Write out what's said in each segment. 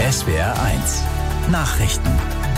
SWR1 Nachrichten.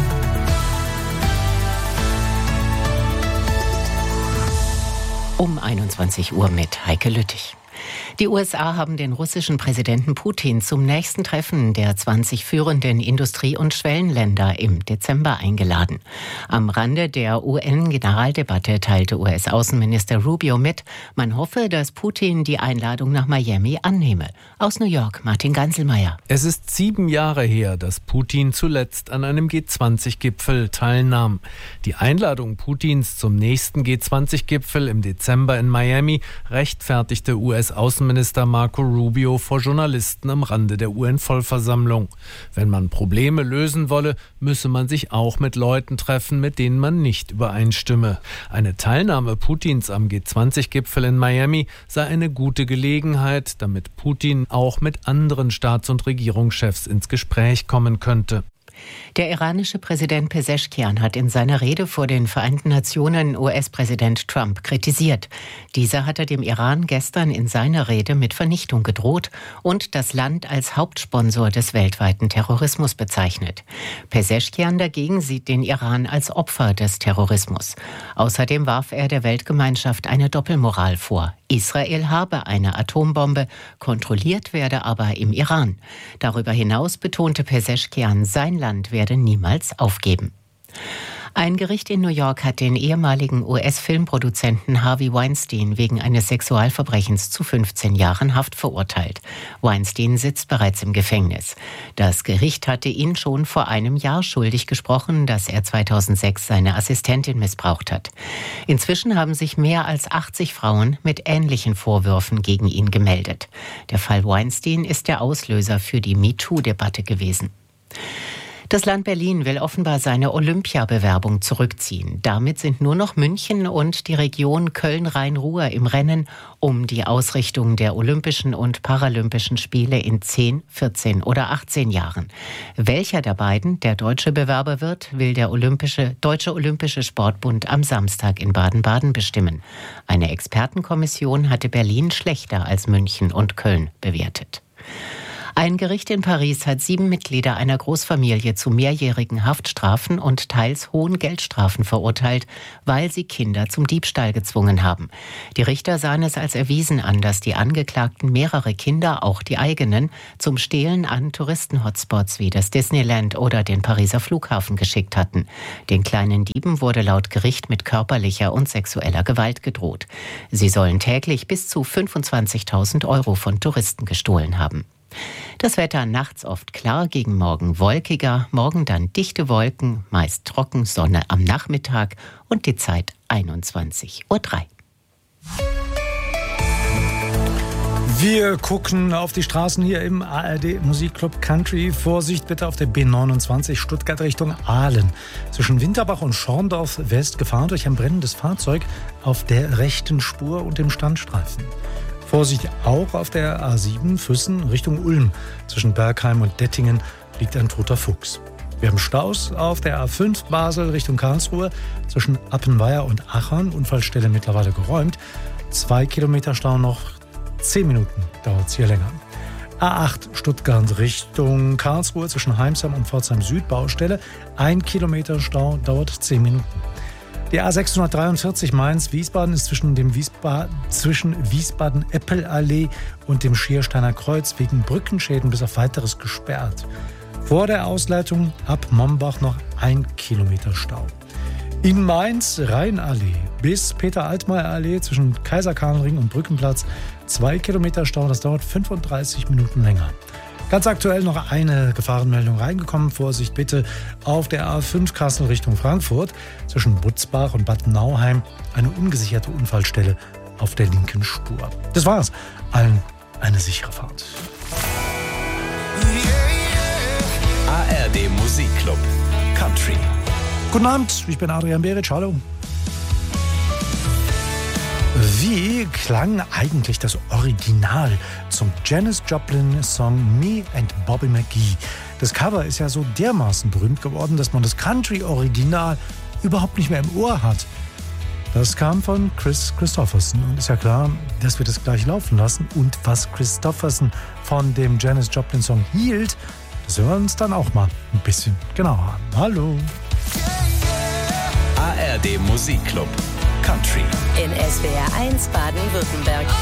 Um 21 Uhr mit Heike Lüttich. Die USA haben den russischen Präsidenten Putin zum nächsten Treffen der 20 führenden Industrie- und Schwellenländer im Dezember eingeladen. Am Rande der UN-Generaldebatte teilte US-Außenminister Rubio mit, man hoffe, dass Putin die Einladung nach Miami annehme. Aus New York, Martin Ganselmeier. Es ist 7 Jahre her, dass Putin zuletzt an einem G20-Gipfel teilnahm. Die Einladung Putins zum nächsten G20-Gipfel im Dezember in Miami rechtfertigte US-Außenminister Marco Rubio vor Journalisten am Rande der UN-Vollversammlung. Wenn man Probleme lösen wolle, müsse man sich auch mit Leuten treffen, mit denen man nicht übereinstimme. Eine Teilnahme Putins am G20-Gipfel in Miami sei eine gute Gelegenheit, damit Putin auch mit anderen Staats- und Regierungschefs ins Gespräch kommen könnte. Der iranische Präsident Peseschkian hat in seiner Rede vor den Vereinten Nationen US-Präsident Trump kritisiert. Dieser hatte dem Iran gestern in seiner Rede mit Vernichtung gedroht und das Land als Hauptsponsor des weltweiten Terrorismus bezeichnet. Peseschkian dagegen sieht den Iran als Opfer des Terrorismus. Außerdem warf er der Weltgemeinschaft eine Doppelmoral vor. Israel habe eine Atombombe, kontrolliert werde aber im Iran. Darüber hinaus betonte Peseschkian, sein Land werde niemals aufgeben. Ein Gericht in New York hat den ehemaligen US-Filmproduzenten Harvey Weinstein wegen eines Sexualverbrechens zu 15 Jahren Haft verurteilt. Weinstein sitzt bereits im Gefängnis. Das Gericht hatte ihn schon vor einem Jahr schuldig gesprochen, dass er 2006 seine Assistentin missbraucht hat. Inzwischen haben sich mehr als 80 Frauen mit ähnlichen Vorwürfen gegen ihn gemeldet. Der Fall Weinstein ist der Auslöser für die MeToo-Debatte gewesen. Das Land Berlin will offenbar seine Olympiabewerbung zurückziehen. Damit sind nur noch München und die Region Köln-Rhein-Ruhr im Rennen um die Ausrichtung der Olympischen und Paralympischen Spiele in 10, 14 oder 18 Jahren. Welcher der beiden der deutsche Bewerber wird, will der Deutsche Olympische Sportbund am Samstag in Baden-Baden bestimmen. Eine Expertenkommission hatte Berlin schlechter als München und Köln bewertet. Ein Gericht in Paris hat 7 Mitglieder einer Großfamilie zu mehrjährigen Haftstrafen und teils hohen Geldstrafen verurteilt, weil sie Kinder zum Diebstahl gezwungen haben. Die Richter sahen es als erwiesen an, dass die Angeklagten mehrere Kinder, auch die eigenen, zum Stehlen an Touristenhotspots wie das Disneyland oder den Pariser Flughafen geschickt hatten. Den kleinen Dieben wurde laut Gericht mit körperlicher und sexueller Gewalt gedroht. Sie sollen täglich bis zu 25.000 € von Touristen gestohlen haben. Das Wetter nachts oft klar, gegen Morgen wolkiger, morgen dann dichte Wolken, meist trocken, Sonne am Nachmittag und die Zeit 21:03 Uhr. Wir gucken auf die Straßen hier im ARD Musikclub Country. Vorsicht bitte auf der B29 Stuttgart Richtung Aalen. Zwischen Winterbach und Schorndorf West gefahren durch ein brennendes Fahrzeug auf der rechten Spur und dem Standstreifen. Vorsicht auch auf der A7 Füssen Richtung Ulm. Zwischen Bergheim und Dettingen liegt ein toter Fuchs. Wir haben Staus auf der A5 Basel Richtung Karlsruhe. Zwischen Appenweier und Achern, Unfallstelle mittlerweile geräumt. 2 Kilometer Stau noch, 10 Minuten dauert es hier länger. A8 Stuttgart Richtung Karlsruhe zwischen Heimsheim und Pforzheim Süd Baustelle. 1 Kilometer Stau dauert 10 Minuten. Die A643 Mainz-Wiesbaden ist zwischen Wiesbaden-Eppelallee und dem Schiersteiner Kreuz wegen Brückenschäden bis auf Weiteres gesperrt. Vor der Ausleitung ab Mombach noch 1 Kilometer Stau. In Mainz Rheinallee bis Peter-Altmaier-Allee zwischen Kaiser-Karl-Ring und Brückenplatz 2 Kilometer Stau, das dauert 35 Minuten länger. Ganz aktuell noch eine Gefahrenmeldung reingekommen. Vorsicht bitte auf der A5 Kassel Richtung Frankfurt. Zwischen Butzbach und Bad Nauheim eine ungesicherte Unfallstelle auf der linken Spur. Das war's. Allen eine sichere Fahrt. ARD Musikclub Country. Guten Abend, ich bin Adrian Beritsch. Hallo. Wie klang eigentlich das Original zum Janis Joplin-Song Me and Bobby McGee? Das Cover ist ja so dermaßen berühmt geworden, dass man das Country-Original überhaupt nicht mehr im Ohr hat. Das kam von Kris Kristofferson und ist ja klar, dass wir das gleich laufen lassen. Und was Kristofferson von dem Janis Joplin-Song hielt, Das hören wir uns dann auch mal ein bisschen genauer an. Hallo. ARD Musikclub Country. In SWR 1 Baden-Württemberg.